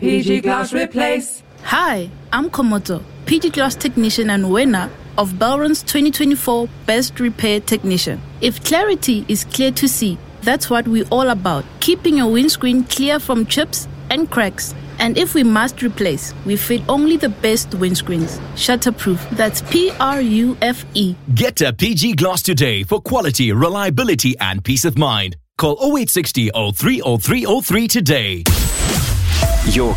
PG Glass Replace. Hi, I'm Komoto, PG Glass Technician and winner of Belron's 2024 Best Repair Technician. If clarity is clear to see, that's what we're all about, keeping your windscreen clear from chips and cracks. And if we must replace, we fit only the best windscreens. Shutterproof, that's PRUFE. Get to PG Glass today for quality, reliability and peace of mind. Call 0860 030303 today. Your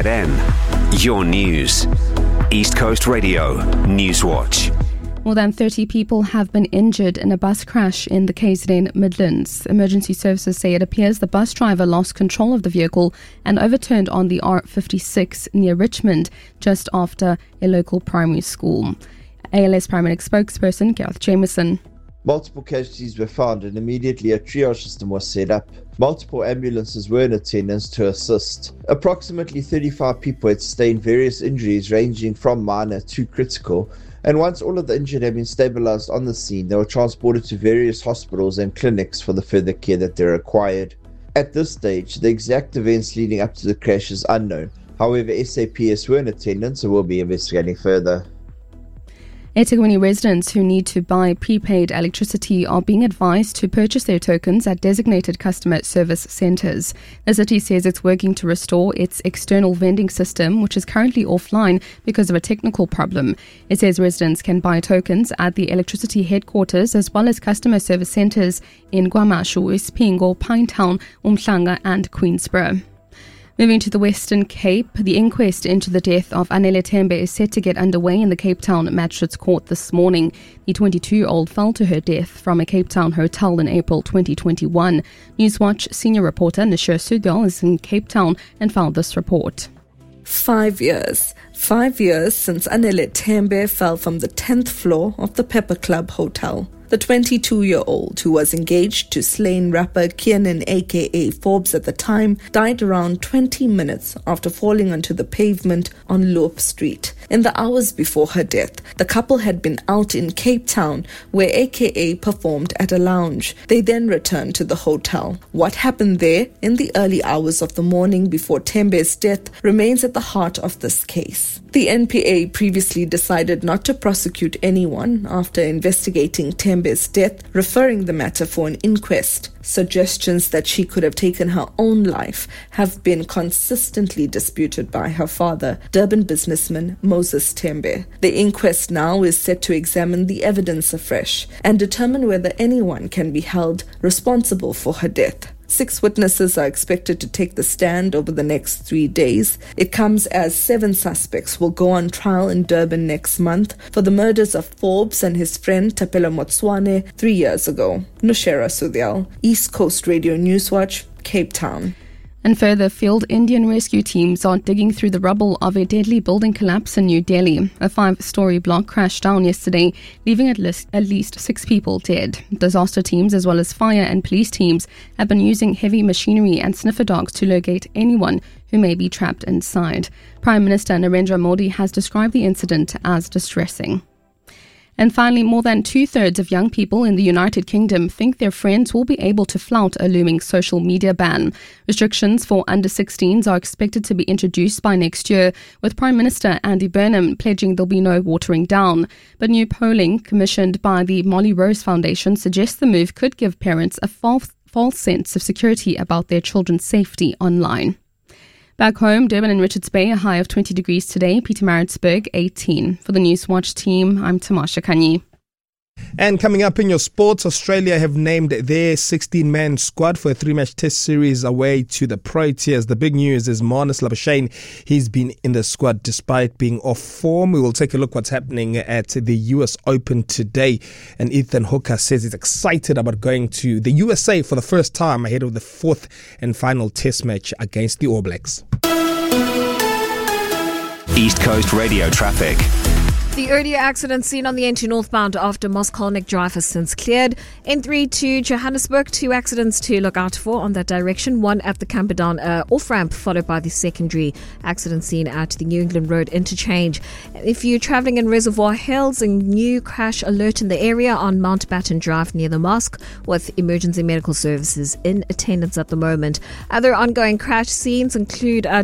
KZN, your news. East Coast Radio, Newswatch. More than 30 people have been injured in a bus crash in the KZN Midlands. Emergency services say it appears the bus driver lost control of the vehicle and overturned on the R56 near Richmond just after a local primary school. ALS paramedic spokesperson Gareth Jameson. Multiple casualties were found and immediately a triage system was set up. Multiple ambulances were in attendance to assist. Approximately 35 people had sustained various injuries ranging from minor to critical, and once all of the injured had been stabilized on the scene, they were transported to various hospitals and clinics for the further care that they required. At this stage, the exact events leading up to the crash is unknown. However, SAPS were in attendance and will be investigating further. eThekwini residents who need to buy prepaid electricity are being advised to purchase their tokens at designated customer service centres. The city says it's working to restore its external vending system, which is currently offline because of a technical problem. It says residents can buy tokens at the electricity headquarters as well as customer service centres in Kwamashu, Isipingo, Pinetown, Umhlanga and Queensborough. Moving to the Western Cape, the inquest into the death of Anele Tembe is set to get underway in the Cape Town Magistrates Court this morning. The 22-year-old fell to her death from a Cape Town hotel in April 2021. Newswatch senior reporter Nishir Sudal is in Cape Town and found this report. 5 years. 5 years since Anele Tembe fell from the 10th floor of the Pepper Club Hotel. The 22-year-old, who was engaged to slain rapper Kiernan aka Forbes at the time, died around 20 minutes after falling onto the pavement on Loop Street. In the hours before her death, the couple had been out in Cape Town, where aka performed at a lounge. They then returned to the hotel. What happened there in the early hours of the morning before Tembe's death remains at the heart of this case. The NPA previously decided not to prosecute anyone after investigating Tembe's death, referring the matter for an inquest. Suggestions that she could have taken her own life have been consistently disputed by her father, Durban businessman Moses Tembe. The inquest now is set to examine the evidence afresh and determine whether anyone can be held responsible for her death. 6 witnesses are expected to take the stand over the next 3 days. It comes as 7 suspects will go on trial in Durban next month for the murders of Forbes and his friend Tapelo Motswane 3 years ago. Nushera Sudhyal, East Coast Radio Newswatch, Cape Town. And further, field Indian rescue teams are digging through the rubble of a deadly building collapse in New Delhi. A 5-story block crashed down yesterday, leaving at least 6 people dead. Disaster teams as well as fire and police teams have been using heavy machinery and sniffer dogs to locate anyone who may be trapped inside. Prime Minister Narendra Modi has described the incident as distressing. And finally, more than 2/3 of young people in the United Kingdom think their friends will be able to flout a looming social media ban. Restrictions for under 16s are expected to be introduced by next year, with Prime Minister Andy Burnham pledging there'll be no watering down. But new polling commissioned by the Molly Rose Foundation suggests the move could give parents a false sense of security about their children's safety online. Back home, Durban and Richards Bay, a high of 20 degrees today. Pietermaritzburg, 18. For the Newswatch team, I'm Tamasha Kanyi. And coming up in your sports, Australia have named their 16-man squad for a 3-match test series away to the Proteas. The big news is Marnus Labuschagne. He's been in the squad despite being off form. We will take a look what's happening at the US Open today. And Ethan Hooker says he's excited about going to the USA for the first time ahead of the 4th and final test match against the All Blacks. East Coast Radio traffic. The earlier accident seen on the N2 northbound after Moskalnik Drive has since cleared. N3 to Johannesburg, 2 accidents to look out for on that direction. One at the Camperdown off-ramp, followed by the secondary accident seen at the New England Road interchange. If you're travelling in Reservoir Hills, a new crash alert in the area on Mountbatten Drive near the mosque, with emergency medical services in attendance at the moment. Other ongoing crash scenes include